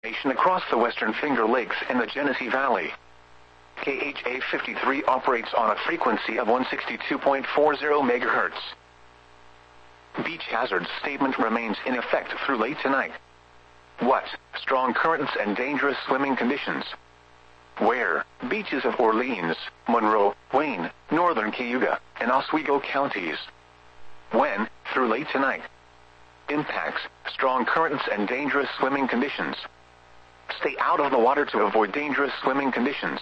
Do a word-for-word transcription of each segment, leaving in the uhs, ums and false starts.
across the Western Finger Lakes and the Genesee Valley. K H A fifty-three operates on a frequency of one sixty-two point four zero megahertz. Beach hazard statement remains in effect through late tonight. What? Strong currents and dangerous swimming conditions. Where? Beaches of Orleans, Monroe, Wayne, northern Cayuga, and Oswego counties. When? Through late tonight. Impacts: strong currents and dangerous swimming conditions. Stay out of the water to avoid dangerous swimming conditions.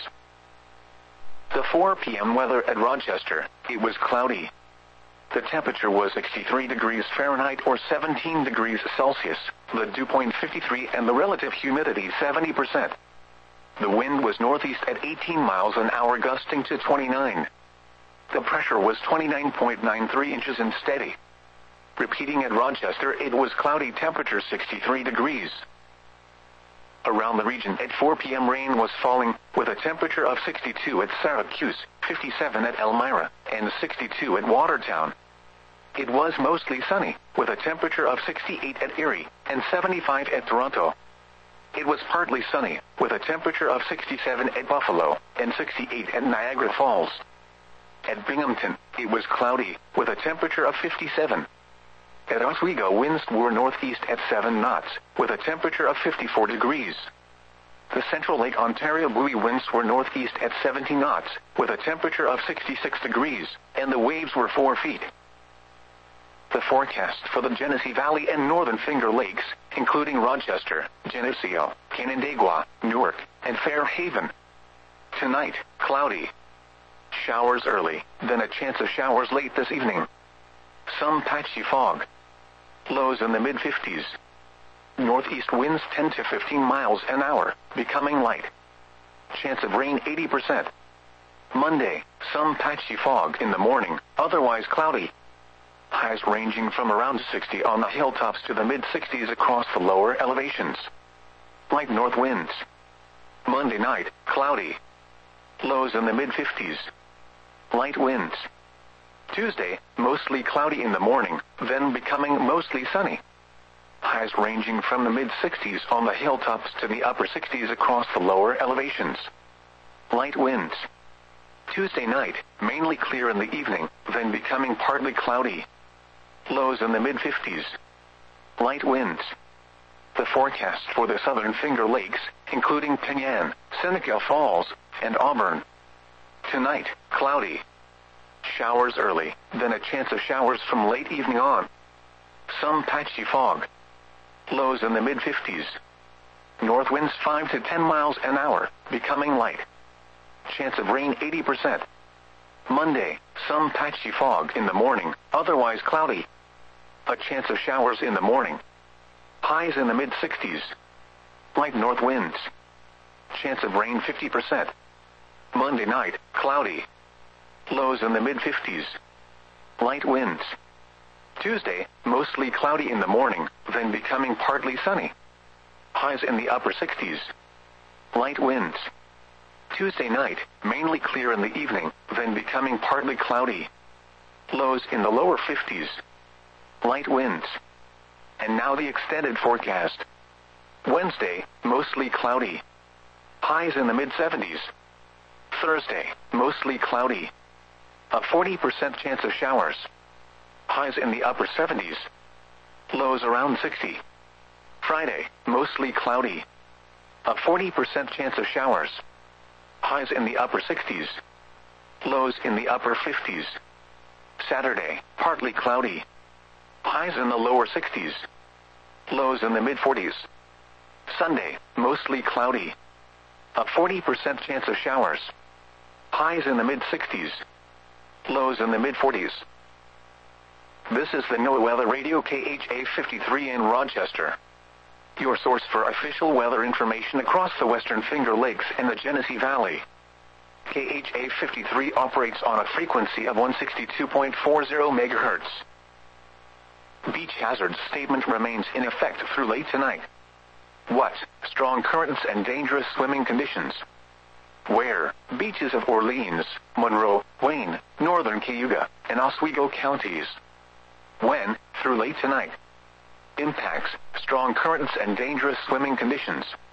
The four p m weather at Rochester: it was cloudy. The temperature was sixty-three degrees Fahrenheit or seventeen degrees Celsius, the dew point fifty-three and the relative humidity seventy percent. The wind was northeast at eighteen miles an hour, gusting to twenty-nine. The pressure was twenty-nine point nine three inches and steady. Repeating at Rochester, it was cloudy, temperature sixty-three degrees. Around the region at four p m rain was falling, with a temperature of sixty-two at Syracuse, fifty-seven at Elmira, and sixty-two at Watertown. It was mostly sunny, with a temperature of sixty-eight at Erie, and seventy-five at Toronto. It was partly sunny, with a temperature of sixty-seven at Buffalo, and sixty-eight at Niagara Falls. At Binghamton, it was cloudy, with a temperature of fifty-seven. At Oswego, winds were northeast at seven knots, with a temperature of fifty-four degrees. The Central Lake Ontario buoy winds were northeast at seventy knots, with a temperature of sixty-six degrees, and the waves were four feet. The forecast for the Genesee Valley and Northern Finger Lakes, including Rochester, Geneseo, Canandaigua, Newark, and Fairhaven. Tonight, cloudy. Showers early, then a chance of showers late this evening. Some patchy fog. Lows in the mid fifties. Northeast winds ten to fifteen miles an hour, becoming light. Chance of rain eighty percent. Monday, some patchy fog in the morning, otherwise cloudy. Highs ranging from around sixty on the hilltops to the mid sixties across the lower elevations. Light north winds. Monday night, cloudy. Lows in the mid fifties. Light winds. Tuesday, mostly cloudy in the morning, then becoming mostly sunny. Highs ranging from the mid sixties on the hilltops to the upper sixties across the lower elevations. Light winds. Tuesday night, mainly clear in the evening, then becoming partly cloudy. Lows in the mid fifties. Light winds. The forecast for the Southern Finger Lakes, including Penyan, Seneca Falls, and Auburn. Tonight, cloudy. Showers early, then a chance of showers from late evening on. Some patchy fog. Lows in the mid fifties. North winds five to ten miles an hour, becoming light. Chance of rain eighty percent. Monday, some patchy fog in the morning, otherwise cloudy. A chance of showers in the morning. Highs in the mid sixties. Light north winds. Chance of rain fifty percent. Monday night, cloudy. Lows in the mid fifties. Light winds. Tuesday, mostly cloudy in the morning, then becoming partly sunny. Highs in the upper sixties. Light winds. Tuesday night, mainly clear in the evening, then becoming partly cloudy. Lows in the lower fifties. Light winds. And now the extended forecast. Wednesday, mostly cloudy. Highs in the mid seventies. Thursday, mostly cloudy. A forty percent chance of showers. Highs in the upper seventies. Lows around sixty. Friday, mostly cloudy. A forty percent chance of showers. Highs in the upper sixties. Lows in the upper fifties. Saturday, partly cloudy. Highs in the lower sixties. Lows in the mid forties. Sunday, mostly cloudy. A forty percent chance of showers. Highs in the mid sixties. Lows in the mid forties. This is the NOAA Weather Radio K H A fifty-three in Rochester. Your source for official weather information across the Western Finger Lakes and the Genesee Valley. K H A fifty-three operates on a frequency of one sixty-two point four zero megahertz. Beach hazard statement remains in effect through late tonight. What? Strong currents and dangerous swimming conditions. Where? Beaches of Orleans, Monroe, Wayne, northern Cayuga, and Oswego counties. When? Through late tonight. Impacts: strong currents and dangerous swimming conditions.